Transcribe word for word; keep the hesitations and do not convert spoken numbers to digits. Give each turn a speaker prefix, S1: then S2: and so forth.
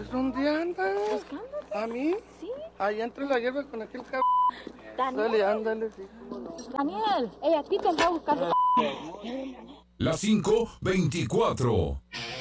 S1: Pues, ¿dónde andas?
S2: Buscándote.
S1: ¿A mí?
S2: Sí.
S1: Ahí entre la hierba con aquel cabrón.
S2: Daniel.
S1: Dale, ándale, sí.
S2: Daniel, ella a ti te anda buscando.
S3: Las cinco veinticuatro.